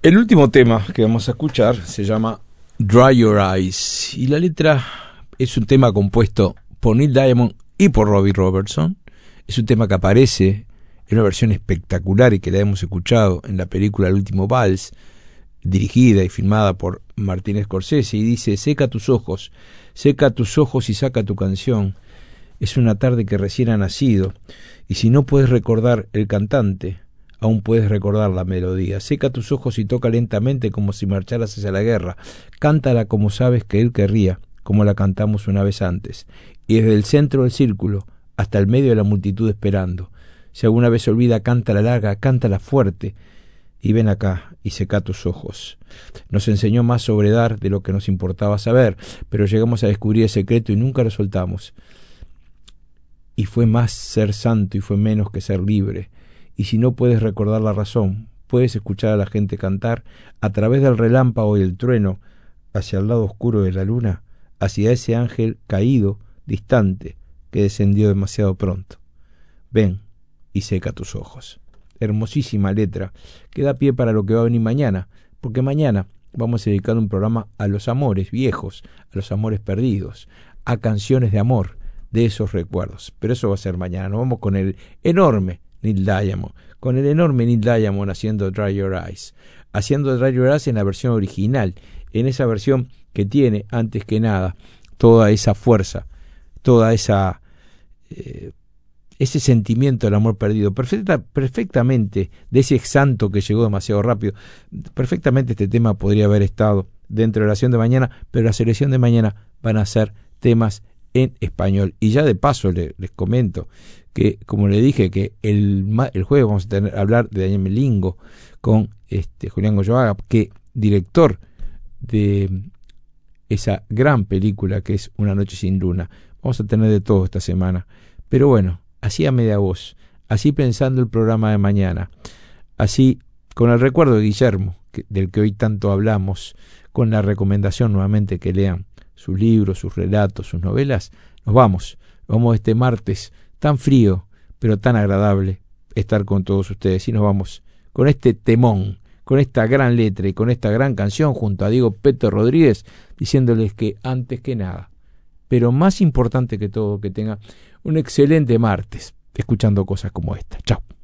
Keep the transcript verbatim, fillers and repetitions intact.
El último tema que vamos a escuchar se llama Dry Your Eyes y la letra es un tema compuesto por Neil Diamond y por Robbie Robertson. Es un tema que aparece en una versión espectacular y que la hemos escuchado en la película El último vals, dirigida y filmada por Martin Scorsese, y dice: seca tus ojos, seca tus ojos y saca tu canción. Es una tarde que recién ha nacido, y si no puedes recordar el cantante, aún puedes recordar la melodía. Seca tus ojos y toca lentamente como si marcharas hacia la guerra. Cántala como sabes que él querría, como la cantamos una vez antes, y desde el centro del círculo hasta el medio de la multitud esperando. Si alguna vez se olvida, cántala larga, cántala fuerte, y ven acá y seca tus ojos. Nos enseñó más sobre dar de lo que nos importaba saber, pero llegamos a descubrir el secreto y nunca lo soltamos. Y fue más ser santo y fue menos que ser libre. Y si no puedes recordar la razón, puedes escuchar a la gente cantar a través del relámpago y el trueno, hacia el lado oscuro de la luna, hacia ese ángel caído, distante, que descendió demasiado pronto. Ven y seca tus ojos. Hermosísima letra que da pie para lo que va a venir mañana, porque mañana vamos a dedicar un programa a los amores viejos, a los amores perdidos, a canciones de amor, de esos recuerdos. Pero eso va a ser mañana. Nos vamos con el enorme Neil Diamond, con el enorme Neil Diamond haciendo Dry Your Eyes, haciendo Dry Your Eyes en la versión original, en esa versión que tiene, antes que nada, toda esa fuerza, toda esa eh, ese sentimiento del amor perdido, perfecta, perfectamente, de ese santo que llegó demasiado rápido. Perfectamente este tema podría haber estado dentro de la selección de mañana, pero la selección de mañana van a ser temas en español. Y ya de paso le, les comento que, como le dije, que el, el jueves vamos a tener, hablar de Daniel Melingo con este Julián Goyoaga, que director de esa gran película que es Una noche sin luna. Vamos a tener de todo esta semana. Pero bueno, así a media voz, así pensando el programa de mañana, así con el recuerdo de Guillermo, que, del que hoy tanto hablamos, con la recomendación nuevamente que lean sus libros, sus relatos, sus novelas, nos vamos, vamos este martes tan frío, pero tan agradable estar con todos ustedes, y nos vamos con este temón, con esta gran letra y con esta gran canción junto a Diego Peto Rodríguez, diciéndoles que antes que nada, pero más importante que todo, que tenga un excelente martes, escuchando cosas como esta. Chao.